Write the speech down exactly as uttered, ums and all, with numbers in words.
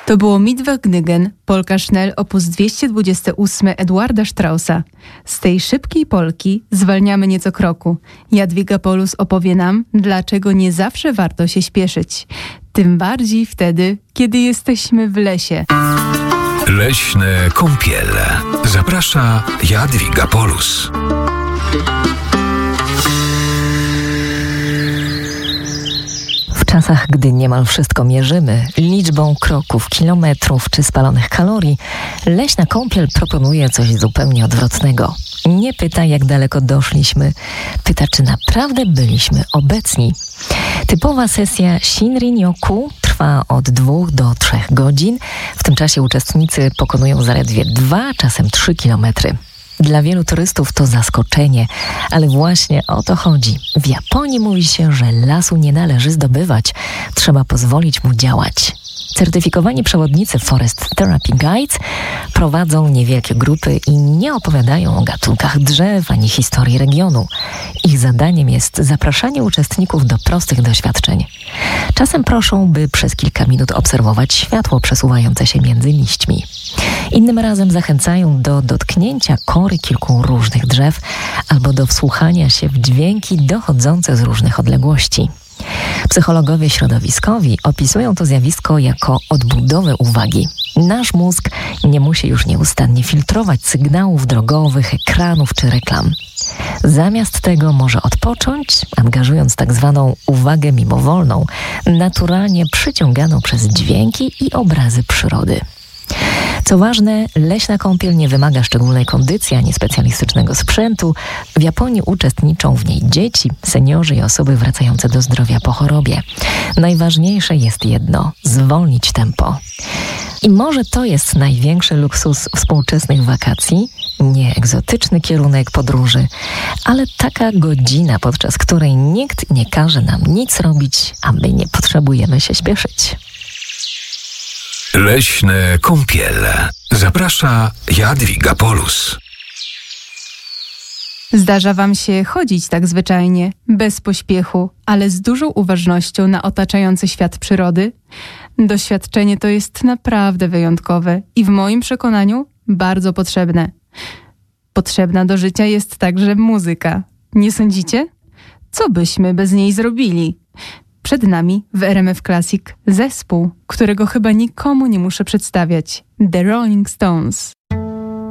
To było Mittwoch-Gnygen, polka Schnell op. dwieście dwadzieścia osiem Eduarda Straussa. Z tej szybkiej polki zwalniamy nieco kroku. Jadwiga Polus opowie nam, dlaczego nie zawsze warto się śpieszyć. Tym bardziej wtedy, kiedy jesteśmy w lesie. Leśne kąpiele. Zaprasza Jadwiga Polus. W czasach, gdy niemal wszystko mierzymy liczbą kroków, kilometrów czy spalonych kalorii, leśna kąpiel proponuje coś zupełnie odwrotnego. Nie pyta, jak daleko doszliśmy, pyta, czy naprawdę byliśmy obecni. Typowa sesja Shinrin-yoku trwa od dwóch do trzech godzin. W tym czasie uczestnicy pokonują zaledwie dwa, czasem trzy kilometry. Dla wielu turystów to zaskoczenie, ale właśnie o to chodzi. W Japonii mówi się, że lasu nie należy zdobywać, trzeba pozwolić mu działać. Certyfikowani przewodnicy Forest Therapy Guides prowadzą niewielkie grupy i nie opowiadają o gatunkach drzew ani historii regionu. Ich zadaniem jest zapraszanie uczestników do prostych doświadczeń. Czasem proszą, by przez kilka minut obserwować światło przesuwające się między liśćmi. Innym razem zachęcają do dotknięcia kory kilku różnych drzew albo do wsłuchania się w dźwięki dochodzące z różnych odległości. Psychologowie środowiskowi opisują to zjawisko jako odbudowę uwagi. Nasz mózg nie musi już nieustannie filtrować sygnałów drogowych, ekranów czy reklam. Zamiast tego może odpocząć, angażując tak zwaną uwagę mimowolną, naturalnie przyciąganą przez dźwięki i obrazy przyrody. Co ważne, leśna kąpiel nie wymaga szczególnej kondycji ani specjalistycznego sprzętu. W Japonii uczestniczą w niej dzieci, seniorzy i osoby wracające do zdrowia po chorobie. Najważniejsze jest jedno – zwolnić tempo. I może to jest największy luksus współczesnych wakacji, nie egzotyczny kierunek podróży, ale taka godzina, podczas której nikt nie każe nam nic robić, a my nie potrzebujemy się śpieszyć. Leśne kąpiele. Zaprasza Jadwiga Polus. Zdarza wam się chodzić tak zwyczajnie, bez pośpiechu, ale z dużą uważnością na otaczający świat przyrody? Doświadczenie to jest naprawdę wyjątkowe i w moim przekonaniu bardzo potrzebne. Potrzebna do życia jest także muzyka. Nie sądzicie? Co byśmy bez niej zrobili? Przed nami w R M F Classic zespół, którego chyba nikomu nie muszę przedstawiać. The Rolling Stones.